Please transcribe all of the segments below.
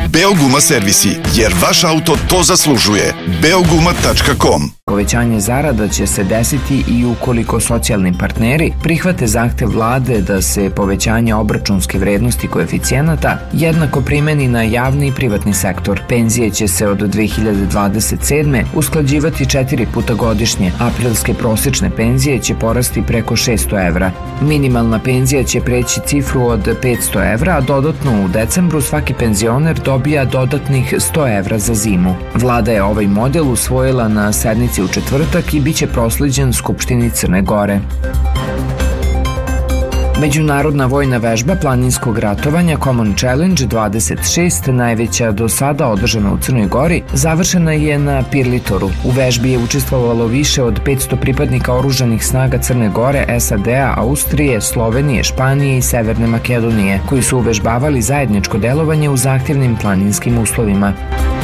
Beoguma servisi, jer vaš auto to zaslužuje. Beoguma.com. Povećanje zarada će se desiti i ukoliko socijalni partneri prihvate zahtev vlade da se povećanje obračunske vrednosti koeficijenata jednako primeni na javni i privatni sektor. Penzije će se od 2027. usklađivati 4 puta godišnje. Aprilske prosečne penzije će porasti preko 600 evra. Minimalna penzija će preći cifru od 500 evra, a dodatno u decembru svaki penzioner dobija dodatnih 100 evra za zimu. Vlada je ovaj model usvojila na sednici u četvrtak i bit će prosleđen Skupštini Crne Gore. Međunarodna vojna vežba planinskog ratovanja Common Challenge 26, najveća do sada održana u Crnoj Gori, završena je na Pirlitoru. U vežbi je učestvovalo više od 500 pripadnika oružanih snaga Crne Gore, SAD-a, Austrije, Slovenije, Španije i Severne Makedonije, koji su uvežbavali zajedničko delovanje u zahtjevnim planinskim uslovima.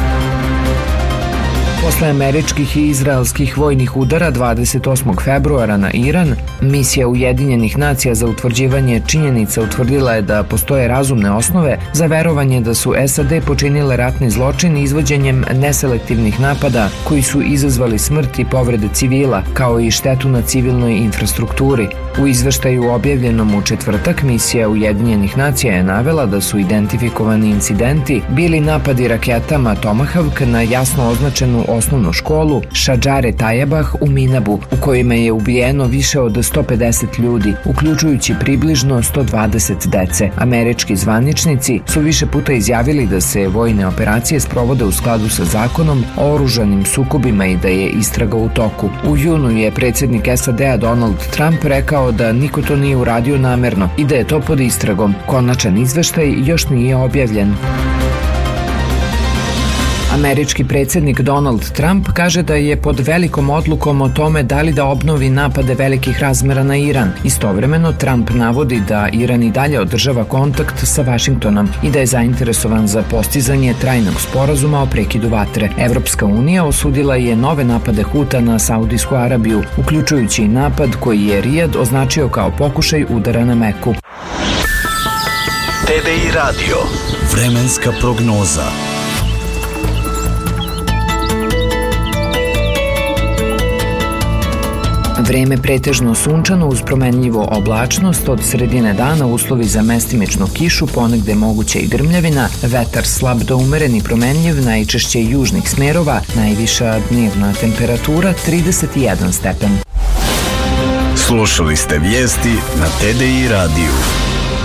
Posle američkih i izraelskih vojnih udara 28. februara na Iran, misija Ujedinjenih nacija za utvrđivanje činjenica utvrdila je da postoje razumne osnove za verovanje da su SAD počinile ratni zločin izvođenjem neselektivnih napada koji su izazvali smrt i povrede civila, kao i štetu na civilnoj infrastrukturi. U izveštaju objavljenom u četvrtak, misija Ujedinjenih nacija je navela da su identifikovani incidenti bili napadi raketama Tomahawk na jasno označenu osnovnu školu Šadžare Tajebah u Minabu, u kojima je ubijeno više od 150 ljudi, uključujući približno 120 dece. Američki zvaničnici su više puta izjavili da se vojne operacije sprovode u skladu sa zakonom o oružanim sukobima i da je istraga u toku. U junu je predsjednik SAD-a Donald Trump rekao da niko to nije uradio namerno i da je to pod istragom. Konačan izveštaj još nije objavljen. Američki predsjednik Donald Trump kaže da je pod velikom odlukom o tome da li da obnovi napade velikih razmera na Iran. Istovremeno, Trump navodi da Iran i dalje održava kontakt sa Vašingtonom i da je zainteresovan za postizanje trajnog sporazuma o prekidu vatre. Evropska unija osudila je nove napade Huta na Saudijsku Arabiju, uključujući i napad koji je Rijad označio kao pokušaj udara na Meku. TDI radio. Vremenska prognoza. Vreme pretežno sunčano uz promenljivo oblačnost, od sredine dana uslovi za mestimičnu kišu, ponegde moguće i grmljavina, vetar slab do umeren i promenljiv, najčešće južnih smerova, najviša dnevna temperatura 31 stepen. Slušali ste vijesti na TDI radiju.